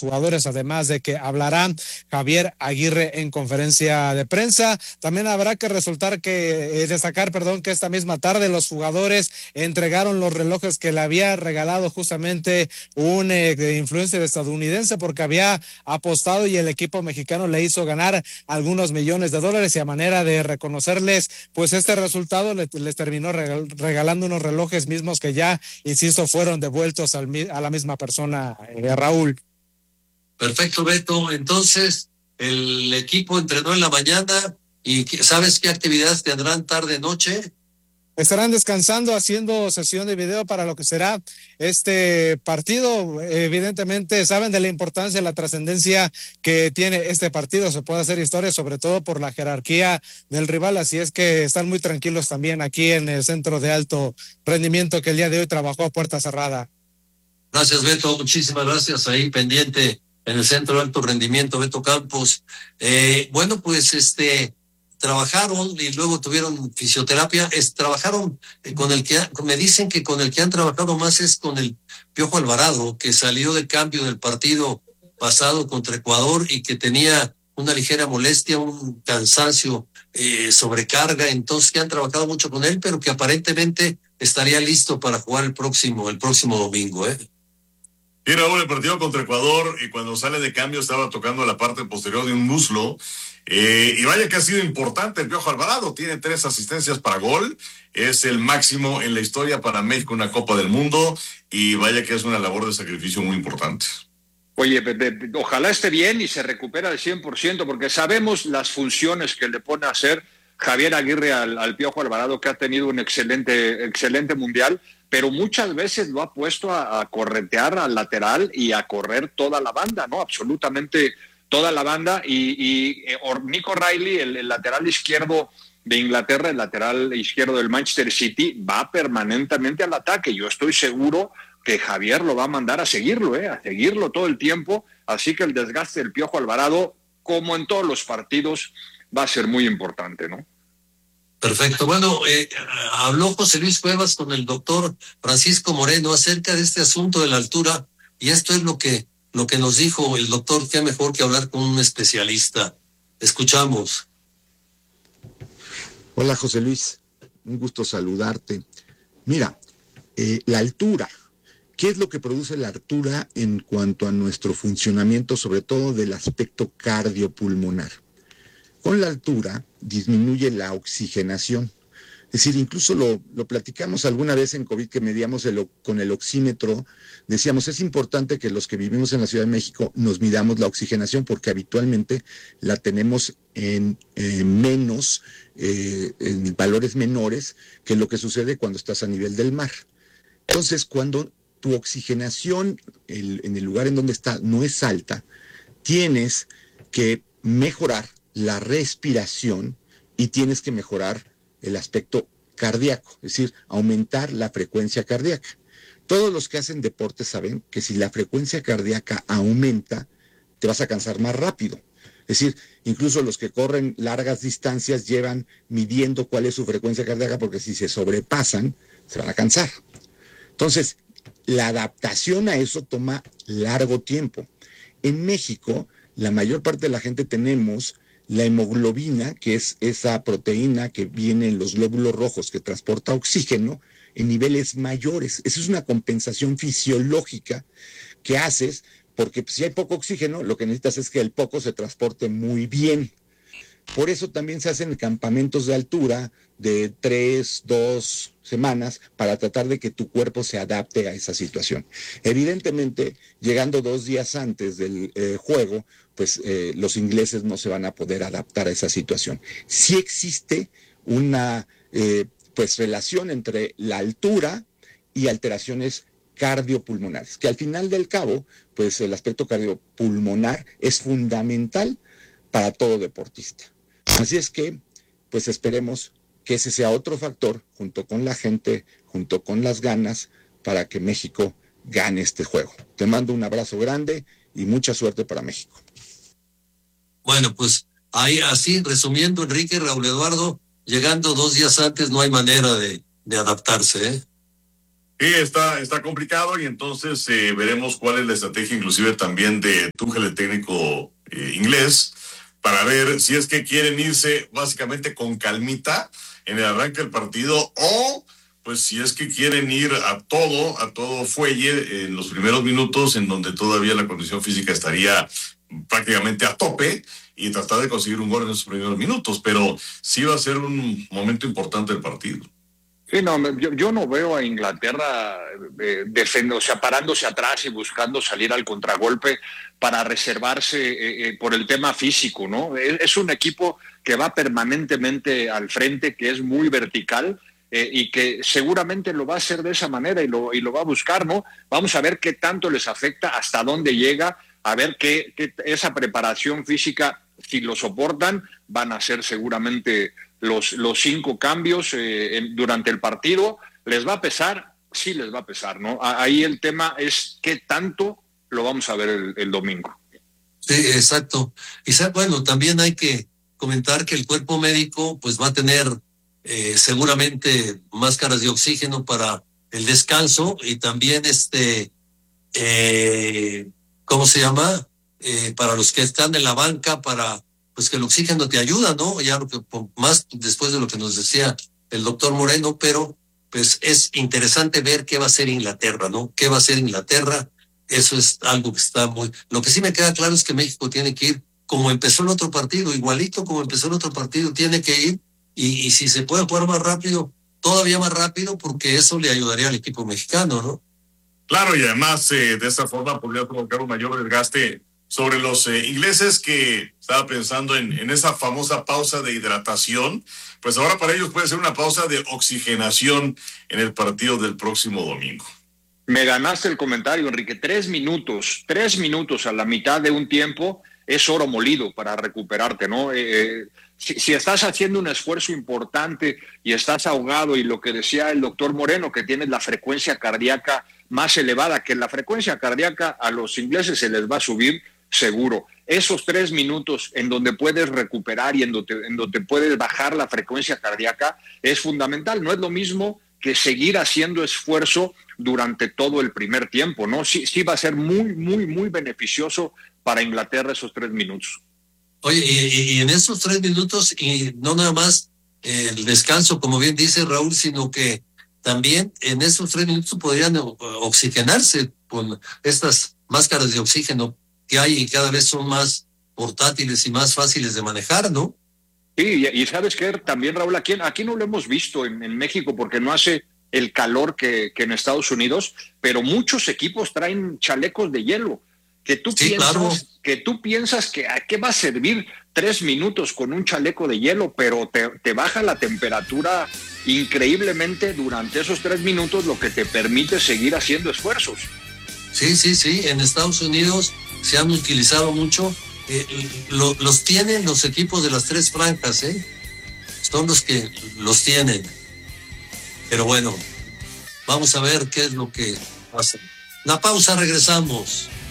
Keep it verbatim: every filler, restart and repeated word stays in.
jugadores, además de que hablará Javier Aguirre en conferencia de prensa. También habrá que resultar que, eh, destacar, perdón, que esta misma tarde los jugadores entregaron los relojes que le había regalado justamente un eh, influencer estadounidense, porque había apostado y el equipo mexicano le hizo ganar algunos millones de dólares, y a manera de reconocerles pues este resultado les, les terminó regal, regalando unos relojes mismos que ya, insisto, fueron devueltos al, a la misma persona, eh, Raúl. Perfecto, Beto. Entonces, el equipo entrenó en la mañana y ¿sabes qué actividades tendrán tarde noche? Estarán descansando, haciendo sesión de video para lo que será este partido. Evidentemente saben de la importancia, la trascendencia que tiene este partido. Se puede hacer historia, sobre todo por la jerarquía del rival, así es que están muy tranquilos también aquí en el centro de alto rendimiento, que el día de hoy trabajó a puerta cerrada. Gracias, Beto, muchísimas gracias. Ahí pendiente en el centro de alto rendimiento, Beto Campos. Eh, bueno, pues este... trabajaron y luego tuvieron fisioterapia, es, trabajaron eh, con el que, me dicen que con el que han trabajado más es con el Piojo Alvarado, que salió de cambio del partido pasado contra Ecuador y que tenía una ligera molestia, un cansancio, eh, sobrecarga, entonces que han trabajado mucho con él, pero que aparentemente estaría listo para jugar el próximo, el próximo domingo, ¿eh? Y Raúl, el partido contra Ecuador, y cuando sale de cambio estaba tocando la parte posterior de un muslo, eh, y vaya que ha sido importante el Piojo Alvarado, tiene tres asistencias para gol, es el máximo en la historia para México, una Copa del Mundo, y vaya que es una labor de sacrificio muy importante. Oye, de, de, ojalá esté bien y se recupera al cien por ciento, porque sabemos las funciones que le pone a hacer Javier Aguirre al, al Piojo Alvarado, que ha tenido un excelente, excelente mundial, pero muchas veces lo ha puesto a, a corretear al lateral y a correr toda la banda, ¿no? Absolutamente toda la banda. Y, y eh, Nico Riley, el, el lateral izquierdo de Inglaterra, el lateral izquierdo del Manchester City, va permanentemente al ataque. Yo estoy seguro que Javier lo va a mandar a seguirlo, ¿eh? a seguirlo todo el tiempo. Así que el desgaste del Piojo Alvarado, como en todos los partidos, va a ser muy importante, ¿no? Perfecto. Bueno, eh, habló José Luis Cuevas con el doctor Francisco Moreno acerca de este asunto de la altura, y esto es lo que, lo que nos dijo el doctor. Qué mejor que hablar con un especialista. Escuchamos. Hola, José Luis, un gusto saludarte. Mira, eh, la altura, ¿qué es lo que produce la altura en cuanto a nuestro funcionamiento, sobre todo del aspecto cardiopulmonar? Con la altura disminuye la oxigenación. Es decir, incluso lo, lo platicamos alguna vez en COVID, que medíamos el, con el oxímetro. Decíamos, es importante que los que vivimos en la Ciudad de México nos midamos la oxigenación, porque habitualmente la tenemos en eh, menos, eh, en valores menores que lo que sucede cuando estás a nivel del mar. Entonces, cuando tu oxigenación el, en el lugar en donde está no es alta, tienes que mejorar la respiración y tienes que mejorar el aspecto cardíaco, es decir, aumentar la frecuencia cardíaca. Todos los que hacen deporte saben que si la frecuencia cardíaca aumenta, te vas a cansar más rápido. Es decir, incluso los que corren largas distancias llevan midiendo cuál es su frecuencia cardíaca, porque si se sobrepasan, se van a cansar. Entonces, la adaptación a eso toma largo tiempo. En México, la mayor parte de la gente tenemos la hemoglobina, que es esa proteína que viene en los glóbulos rojos que transporta oxígeno, en niveles mayores. Esa es una compensación fisiológica que haces, porque si hay poco oxígeno, lo que necesitas es que el poco se transporte muy bien. Por eso también se hacen campamentos de altura de tres, dos semanas para tratar de que tu cuerpo se adapte a esa situación. Evidentemente, llegando dos días antes del eh, juego, pues eh, los ingleses no se van a poder adaptar a esa situación. Sí existe una eh, pues relación entre la altura y alteraciones cardiopulmonares, que al final del cabo, pues el aspecto cardiopulmonar es fundamental para todo deportista. Así es que, pues esperemos que ese sea otro factor, junto con la gente, junto con las ganas, para que México gane este juego. Te mando un abrazo grande y mucha suerte para México. Bueno, pues ahí así, resumiendo, Enrique, Raúl Eduardo, llegando dos días antes no hay manera de, de adaptarse, ¿eh? Sí, está, está complicado y entonces eh, veremos cuál es la estrategia inclusive también de Tuchel, el técnico eh, inglés, para ver si es que quieren irse básicamente con calmita en el arranque del partido o pues si es que quieren ir a todo, a todo fuelle en los primeros minutos en donde todavía la condición física estaría prácticamente a tope y tratar de conseguir un gol en esos primeros minutos, pero sí va a ser un momento importante del partido. Sí, no, yo, yo no veo a Inglaterra eh, defend, o sea, parándose atrás y buscando salir al contragolpe para reservarse eh, eh, por el tema físico, ¿no? Es, es un equipo que va permanentemente al frente, que es muy vertical eh, y que seguramente lo va a hacer de esa manera y lo, y lo va a buscar, ¿no? Vamos a ver qué tanto les afecta, hasta dónde llega, a ver qué, qué esa preparación física, si lo soportan, van a ser seguramente los, los cinco cambios eh, en, durante el partido. ¿Les va a pesar? Sí les va a pesar, ¿no? Ahí el tema es qué tanto lo vamos a ver el, el domingo. Sí, exacto. Y bueno, también hay que comentar que el cuerpo médico pues va a tener eh, seguramente máscaras de oxígeno para el descanso y también este, eh, ¿cómo se llama? Eh, para los que están en la banca, para pues que el oxígeno te ayuda, ¿no? Ya lo que más después de lo que nos decía el doctor Moreno, pero pues es interesante ver qué va a hacer Inglaterra, ¿no? ¿Qué va a hacer Inglaterra? Eso es algo que está muy... Lo que sí me queda claro es que México tiene que ir como empezó el otro partido, igualito como empezó el otro partido, tiene que ir y, y si se puede jugar más rápido, todavía más rápido, porque eso le ayudaría al equipo mexicano, ¿no? Claro, y además eh, de esta forma podría provocar un mayor desgaste sobre los eh, ingleses, que estaba pensando en, en esa famosa pausa de hidratación, pues ahora para ellos puede ser una pausa de oxigenación en el partido del próximo domingo. Me ganaste el comentario, Enrique. Tres minutos, tres minutos a la mitad de un tiempo es oro molido para recuperarte, ¿no? Eh, si, si estás haciendo un esfuerzo importante y estás ahogado, y lo que decía el doctor Moreno, que tienes la frecuencia cardíaca más elevada, que la frecuencia cardíaca a los ingleses se les va a subir seguro. Esos tres minutos en donde puedes recuperar y en donde, en donde puedes bajar la frecuencia cardíaca es fundamental. No es lo mismo que seguir haciendo esfuerzo durante todo el primer tiempo, ¿no? Sí, sí va a ser muy, muy, muy beneficioso para Inglaterra esos tres minutos. Oye, y, y en esos tres minutos, y no nada más eh, el descanso, como bien dice Raúl, sino que también en esos tres minutos podrían oxigenarse con estas máscaras de oxígeno que hay y cada vez son más portátiles y más fáciles de manejar, ¿no? Sí, y, y sabes qué, también Raúl, aquí, aquí no lo hemos visto en, en México porque no hace el calor que, que en Estados Unidos, pero muchos equipos traen chalecos de hielo, que tú, sí, piensas, claro. que tú piensas que a qué va a servir tres minutos con un chaleco de hielo, pero te, te baja la temperatura increíblemente durante esos tres minutos, lo que te permite seguir haciendo esfuerzos. Sí, sí, sí, en Estados Unidos se han utilizado mucho, eh, lo, los tienen los equipos de las tres franjas, ¿eh? Son los que los tienen. Pero bueno, vamos a ver qué es lo que pasa. Una pausa, regresamos.